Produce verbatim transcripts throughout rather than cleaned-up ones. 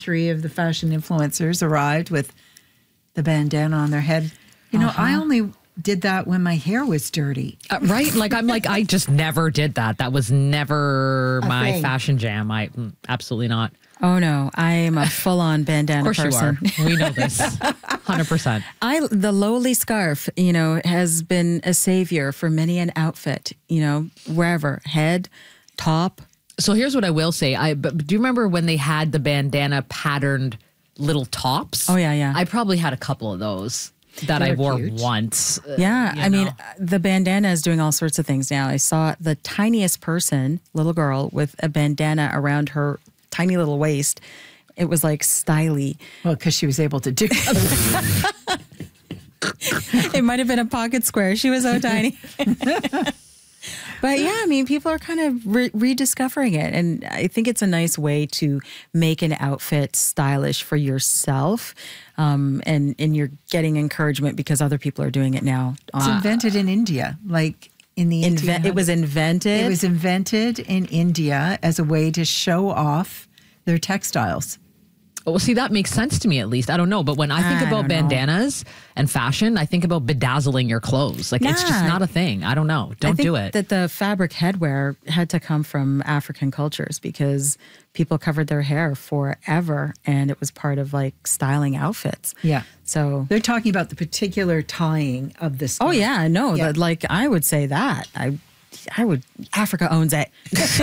Three of the fashion influencers arrived with the bandana on their head. You know, uh-huh. I only did that when my hair was dirty. Uh, right? Like, I'm like, I just never did that. That was never A my thing. fashion jam. I mm, absolutely not. Oh, no. I am a full-on bandana Of course person. you are. We know this. one hundred percent. I the lowly scarf, you know, has been a savior for many an outfit, you know, wherever, head, top. So here's what I will say. I but do you remember when they had the bandana patterned little tops? Oh, yeah, yeah. I probably had a couple of those that They're I wore cute. once. uh, Yeah, you I mean, know. the bandana is doing all sorts of things now. I saw the tiniest person, little girl, with a bandana around her tiny little waist. It was like styly. Well, because she was able to do it. It might have been a pocket square. She was so tiny. But yeah, I mean, people are kind of re- rediscovering it. And I think it's a nice way to make an outfit stylish for yourself. Um, and, and you're getting encouragement because other people are doing it now. It's Uh, invented in India, like in the inve- eighteen hundreds. it was invented. It was invented in India as a way to show off their textiles. Well, see, that makes sense to me at least. I don't know. But when I think I about don't know. bandanas and fashion, I think about bedazzling your clothes. Like, it's just Nah. not a thing. I don't know. I Don't think do it. that the fabric headwear had to come from African cultures because people covered their hair forever and it was part of like styling outfits. Yeah. So, They're talking about the particular tying of this. oh yeah, no, Yeah. that, like I would say that. I I would, Africa owns it.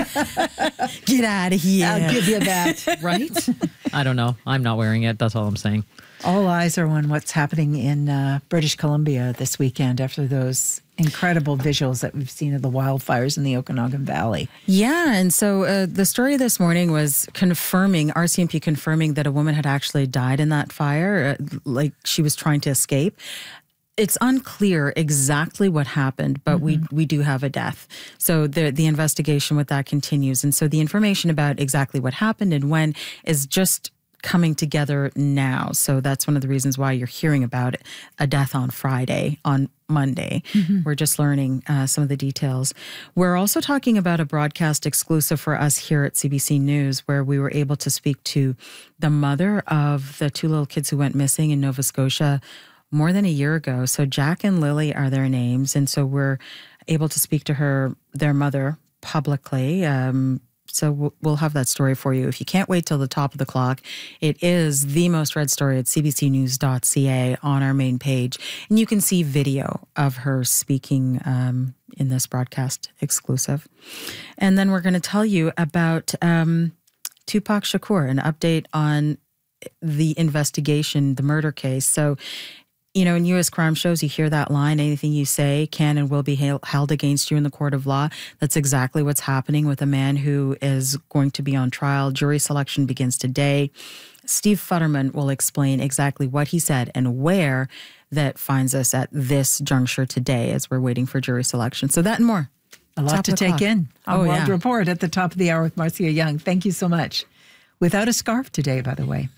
Get out of here. I'll give you that. Right? I don't know. I'm not wearing it. That's all I'm saying. All eyes are on what's happening in uh, British Columbia this weekend after those incredible visuals that we've seen of the wildfires in the Okanagan Valley. Yeah, and so uh, the story this morning was confirming, R C M P confirming that a woman had actually died in that fire, uh, like she was trying to escape. It's unclear exactly what happened, but we we do have a death. So the the investigation with that continues. And so the information about exactly what happened and when is just coming together now. So that's one of the reasons why you're hearing about it, a death on Friday, on Monday. We're just learning uh, some of the details. We're also talking about a broadcast exclusive for us here at C B C News where we were able to speak to the mother of the two little kids who went missing in Nova Scotia more than a year ago. So Jack and Lily are their names. And so we're able to speak to her, their mother, publicly. Um, so we'll- we'll have that story for you. If you can't wait till the top of the clock, it is the most read story at c b c news dot c a on our main page. And you can see video of her speaking um, in this broadcast exclusive. And then we're going to tell you about um, Tupac Shakur, an update on the investigation, the murder case. So, you know, in U S crime shows, you hear that line, anything you say can and will be held held against you in the court of law. That's exactly what's happening with a man who is going to be on trial. Jury selection begins today. Steve Futterman will explain exactly what he said and where that finds us at this juncture today as we're waiting for jury selection. So that and more. A lot Top to of the take clock. in on Oh, World yeah. Report at the top of the hour with Marcia Young. Thank you so much. Without a scarf today, by the way.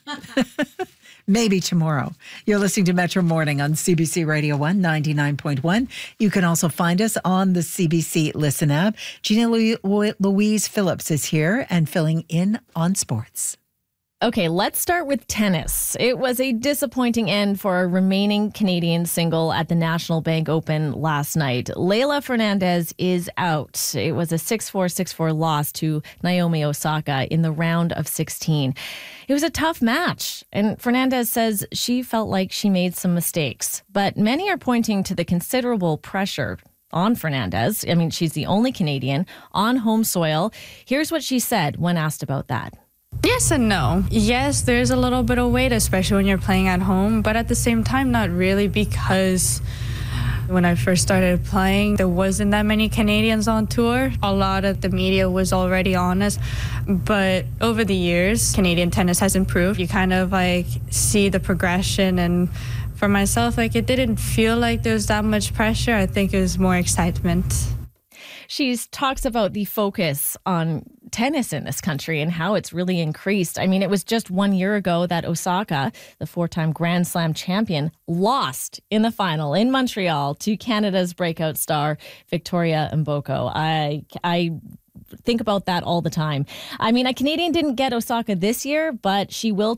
Maybe tomorrow. You're listening to Metro Morning on C B C Radio one ninety-nine point one. You can also find us on the C B C Listen app. Gina Louise, Louise Phillips is here and filling in on sports. Okay, let's start with tennis. It was a disappointing end for a remaining Canadian single at the National Bank Open last night. Leylah Fernandez is out. It was a six four, six four loss to Naomi Osaka in the round of sixteen. It was a tough match, and Fernandez says she felt like she made some mistakes. But many are pointing to the considerable pressure on Fernandez. I mean, she's the only Canadian on home soil. Here's what she said when asked about that. Yes and no. Yes, there's a little bit of weight, especially when you're playing at home, but at the same time, not really, because when I first started playing, there wasn't that many Canadians on tour. A lot of the media was already on us, but over the years, Canadian tennis has improved. You kind of like see the progression, and for myself, like it didn't feel like there was that much pressure. I think it was more excitement. She talks about the focus on tennis in this country and how it's really increased. I mean, it was just one year ago that Osaka, the four-time Grand Slam champion, lost in the final in Montreal to Canada's breakout star, Victoria Mboko. I, I think about that all the time. I mean, a Canadian didn't get Osaka this year, but she will